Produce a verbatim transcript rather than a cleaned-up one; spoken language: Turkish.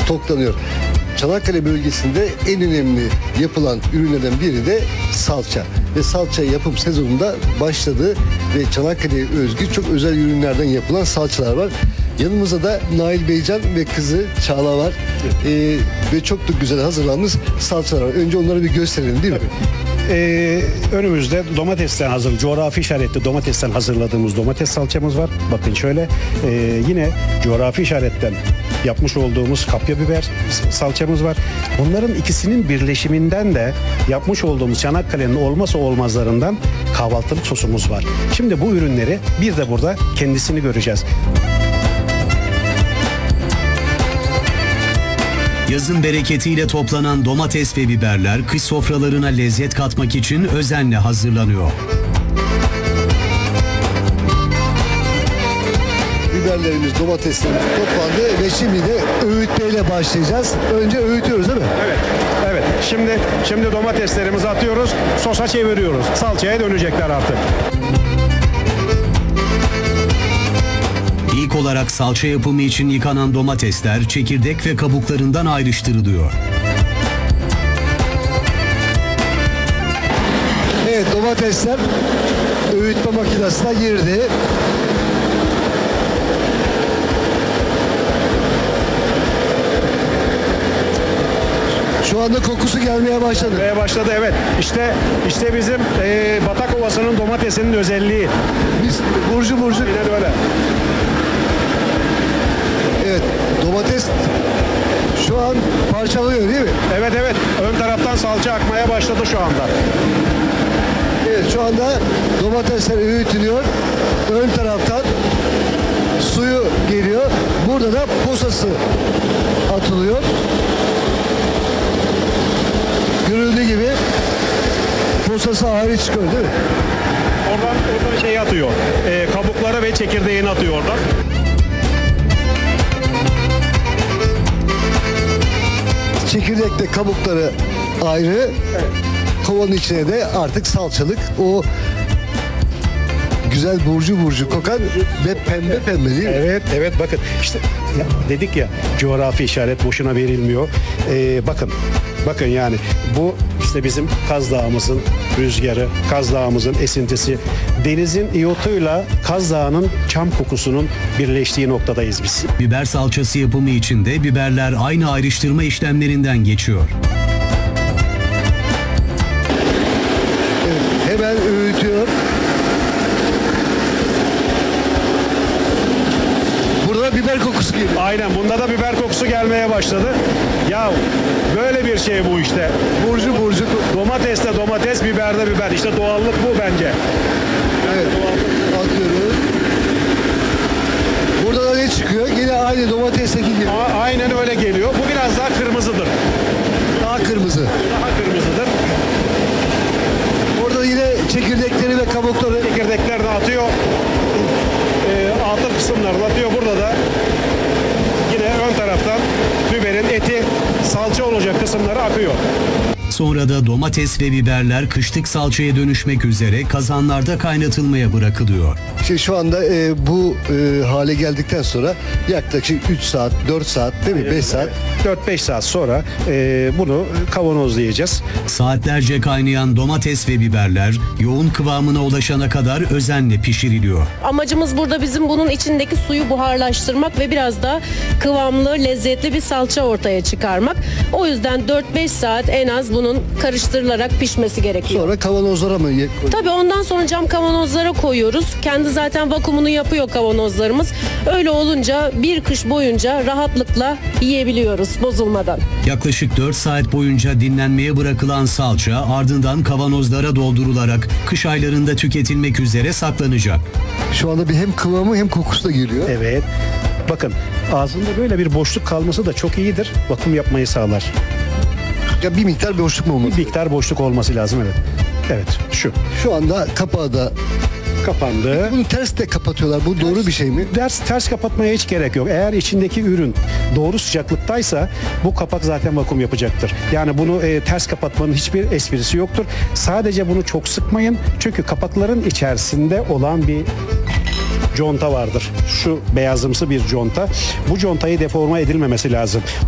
stoklanıyor. Çanakkale bölgesinde en önemli yapılan ürünlerden biri de salça. Ve salça yapım sezonunda başladı ve Çanakkale'ye özgü çok özel ürünlerden yapılan salçalar var. Yanımızda da Nail Beycan ve kızı Çağla var. Ee, ve çok da güzel hazırlanmış salçalar var. Önce onları bir gösterelim değil mi? Ee, önümüzde domatesten hazır, coğrafi işaretli domatesten hazırladığımız domates salçamız var. Bakın şöyle, ee, yine coğrafi işaretten yapmış olduğumuz kapya biber salçamız var. Bunların ikisinin birleşiminden de yapmış olduğumuz Çanakkale'nin olmazsa olmazlarından kahvaltılık sosumuz var. Şimdi bu ürünleri bir de burada kendisini göreceğiz. Yazın bereketiyle toplanan domates ve biberler kış sofralarına lezzet katmak için özenle hazırlanıyor. Biberlerimiz, domateslerimiz toplandı ve şimdi de öğütmeyle başlayacağız. Önce öğütüyoruz değil mi? Evet. Evet. Şimdi şimdi domateslerimizi atıyoruz, sosa çeviriyoruz. Salçaya dönecekler artık. İlk olarak salça yapımı için yıkanan domatesler çekirdek ve kabuklarından ayrıştırılıyor. Evet, domatesler öğütme makinesine girdi. Şu anda kokusu gelmeye başladı. Ve başladı, evet. İşte işte bizim e, Batak Ovası'nın domatesinin özelliği. Biz burcu burcu. Yine de öyle. Evet, domates şu an parçalıyor değil mi? Evet evet. Ön taraftan salça akmaya başladı şu anda. Evet, şu anda domatesler öğütülüyor. Ön taraftan suyu geliyor. Burada da posası atılıyor. Görüldüğü gibi posası ayrı çıkıyor değil mi? Oradan oradan şey atıyor. E, kabukları ve çekirdeğini atıyor oradan. Çekirdekle kabukları ayrı. Kovanın içine de artık salçalık o güzel burcu burcu kokan ve pembe pembe değil mi? Evet evet, bakın işte ya, dedik ya, coğrafi işaret boşuna verilmiyor. Ee, bakın bakın yani bu işte bizim Kaz Dağımızın rüzgarı, Kaz Dağımızın esintisi, denizin iyotuyla Kaz Dağı'nın çam kokusunun birleştiği noktadayız biz. Biber salçası yapımı için de biberler aynı ayrıştırma işlemlerinden geçiyor. Evet, hemen öğütüyor. Burada biber kokusu geliyor. Aynen, bunda da biber kokusu gelmeye başladı. Ya böyle bir şey bu işte. Burcu burcu. Domateste domates, biberde biber. İşte doğallık bu bence. Evet, atıyoruz. Burada da ne çıkıyor? Yine aynı domatesteki gibi. A- aynen öyle geliyor. Bu biraz daha kırmızıdır. Daha kırmızı. Daha kırmızıdır. Burada yine çekirdekleri ve kabukları. Çekirdeklerini atıyor. E, altın kısımlarını atıyor. Burada da yine ön taraftan biberin eti, salça olacak kısımları akıyor. Sonra da domates ve biberler kışlık salçaya dönüşmek üzere kazanlarda kaynatılmaya bırakılıyor. Şey, şu anda e, bu e, hale geldikten sonra yaklaşık üç saat, dört saat değil mi? beş saat. dört beş saat sonra e, bunu kavanozlayacağız. Saatlerce kaynayan domates ve biberler yoğun kıvamına ulaşana kadar özenle pişiriliyor. Amacımız burada bizim bunun içindeki suyu buharlaştırmak ve biraz da kıvamlı, lezzetli bir salça ortaya çıkarmak. O yüzden dört beş saat en az bunun karıştırılarak pişmesi gerekiyor. Sonra kavanozlara mı? ye- Tabii ondan sonra cam kavanozlara koyuyoruz. Kendi zaten vakumunu yapıyor kavanozlarımız. Öyle olunca bir kış boyunca rahatlıkla yiyebiliyoruz bozulmadan. Yaklaşık dört saat boyunca dinlenmeye bırakılan salça ardından kavanozlara doldurularak kış aylarında tüketilmek üzere saklanacak. Şu anda bir hem kıvamı hem kokusu da geliyor. Evet. Bakın, ağzında böyle bir boşluk kalması da çok iyidir. Vakum yapmayı sağlar. Ya bir miktar boşluk mu olmalı? Bir miktar boşluk olması lazım, evet. Evet, şu. Şu anda kapağı da Kapandı. bunu ters de kapatıyorlar. Bu doğru bir şey mi? Ders ters kapatmaya hiç gerek yok. Eğer içindeki ürün doğru sıcaklıktaysa bu kapak zaten vakum yapacaktır. Yani bunu e, ters kapatmanın hiçbir esprisi yoktur. Sadece bunu çok sıkmayın. Çünkü kapakların içerisinde olan bir conta vardır. Şu beyazımsı bir conta. Bu contayı deforme edilmemesi lazım.